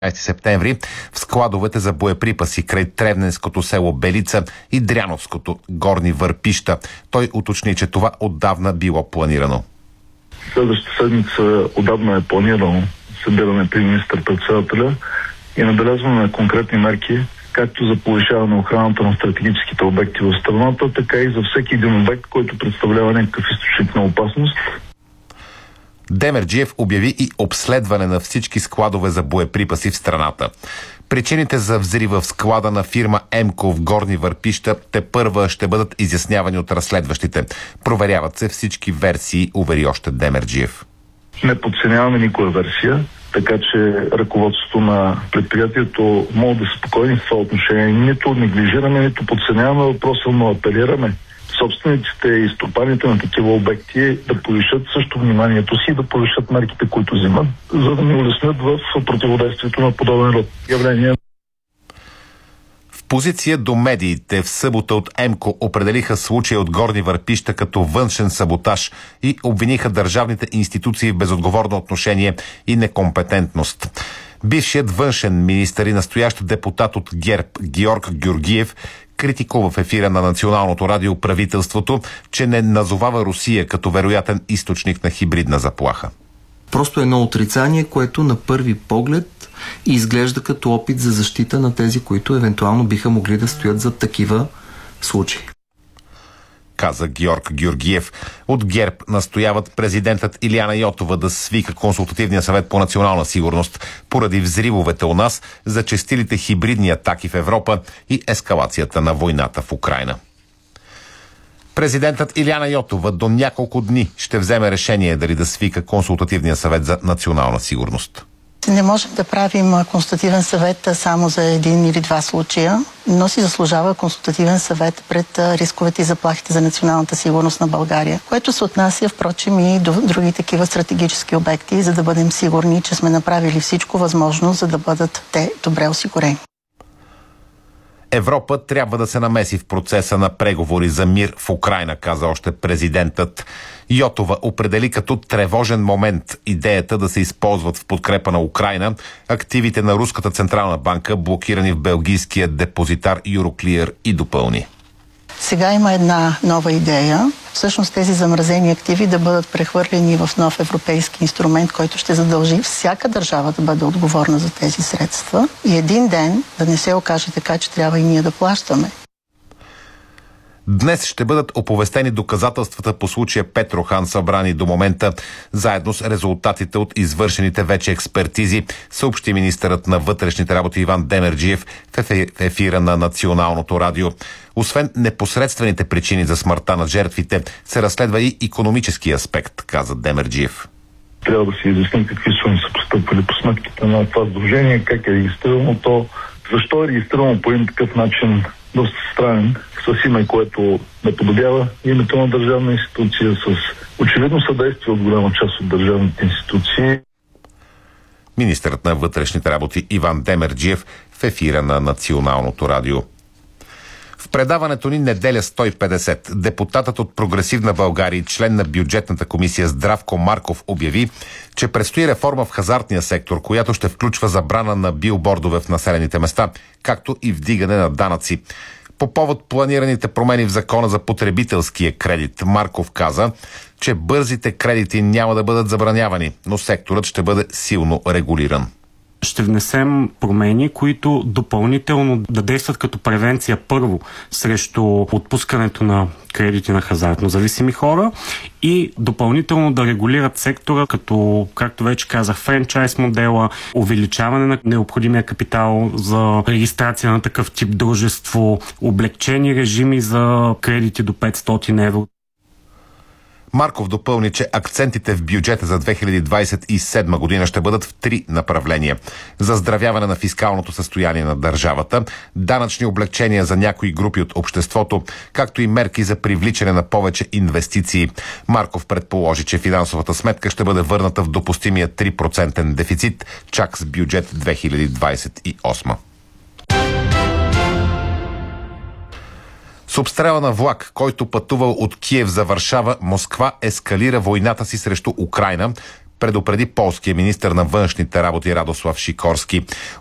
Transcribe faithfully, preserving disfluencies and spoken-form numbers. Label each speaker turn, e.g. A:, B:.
A: септември в складовете за боеприпаси край Тревненското село Белица и Дряновското Горни Върпища. Той уточни, че това отдавна било планирано.
B: Следващата седмица отдавна е планирано събиране при министър-председателя и набелязване на конкретни мерки, както за повишаване на охраната на стратегическите обекти в страната, така и за всеки един обект, който представлява някакъв източник на опасност.
A: Демерджиев обяви и обследване на всички складове за боеприпаси в страната. Причините за взрива в склада на фирма Емко в Горни Върпища тепърва ще бъдат изяснявани от разследващите. Проверяват се всички версии, увери още Демерджиев.
B: Не подценяваме никоя версия, така че ръководството на предприятието могат да са спокойни в това отношение. Нито неглижираме, нито подценяваме въпроса, но апелираме собствениците и стопаните на такива обекти да повишат също вниманието си и да повишат мерките, които взимат, за да ни улеснят в противодействието на подобен род явления.
A: В позиция до медиите в събота от Емко определиха случая от Горни Върпища като външен саботаж и обвиниха държавните институции в безотговорно отношение и некомпетентност. Бившият външен министър и настоящ депутат от ГЕРБ Георг Георгиев критикува в ефира на Националното радио правителството, че не назовава Русия като вероятен източник на хибридна заплаха.
C: Просто едно отрицание, което на първи поглед изглежда като опит за защита на тези, които евентуално биха могли да стоят за такива случаи.
A: Каза Георг Георгиев. От ГЕРБ настояват президентът Илияна Йотова да свика Консултативния съвет по национална сигурност поради взривовете у нас, зачестилите хибридни атаки в Европа и ескалацията на войната в Украйна. Президентът Илияна Йотова до няколко дни ще вземе решение дали да свика Консултативния съвет за национална сигурност.
D: Не можем да правим консултативен съвет само за един или два случая, но си заслужава консултативен съвет пред рисковете и заплахите за националната сигурност на България, което се отнася, впрочем, и до други такива стратегически обекти, за да бъдем сигурни, че сме направили всичко възможно, за да бъдат те добре осигурени.
A: Европа трябва да се намеси в процеса на преговори за мир в Украйна, каза още президентът. Йотова определи като тревожен момент идеята да се използват в подкрепа на Украйна активите на Руската централна банка, блокирани в белгийския депозитар Euroclear, и допълни.
D: Сега има една нова идея. Всъщност тези замразени активи да бъдат прехвърлени в нов европейски инструмент, който ще задължи всяка държава да бъде отговорна за тези средства и един ден да не се окаже така, че трябва и ние да плащаме.
A: Днес ще бъдат оповестени доказателствата по случая Петрохан, събрани до момента, заедно с резултатите от извършените вече експертизи, съобщи министърът на вътрешните работи Иван Демерджиев в ефира на Националното радио. Освен непосредствените причини за смъртта на жертвите, се разследва и икономически аспект, каза Демерджиев.
B: Трябва да си изясним какви суми са постъпвали по сметките на това сдружение, как е регистрирано то, защо е регистрирано по един такъв начин, доста странен, с име, което наподобява името на държавна институция, с очевидно съдействие от голяма част от държавните институции.
A: Министърът на вътрешните работи Иван Демерджиев в ефира на Националното радио. В предаването ни Неделя сто и петдесет депутатът от Прогресивна България и член на бюджетната комисия Здравко Марков обяви, че предстои реформа в хазартния сектор, която ще включва забрана на билбордове в населените места, както и вдигане на данъци. По повод планираните промени в закона за потребителския кредит, Марков каза, че бързите кредити няма да бъдат забранявани, но секторът ще бъде силно регулиран.
E: Ще внесем промени, които допълнително да действат като превенция първо срещу отпускането на кредити на хазартно зависими хора и допълнително да регулират сектора, като, както вече казах, франчайз модела, увеличаване на необходимия капитал за регистрация на такъв тип дружество, облекчени режими за кредити до петстотин евро.
A: Марков допълни, че акцентите в бюджета за две хиляди двадесет и седма година ще бъдат в три направления. Заздравяване на фискалното състояние на държавата, данъчни облекчения за някои групи от обществото, както и мерки за привличане на повече инвестиции. Марков предположи, че финансовата сметка ще бъде върната в допустимия три процента дефицит, чак с бюджет две хиляди двадесет и осма. С обстрела на влак, който пътувал от Киев за Варшава, Москва ескалира войната си срещу Украйна, предупреди полския министър на външните работи Радослав Шикорски.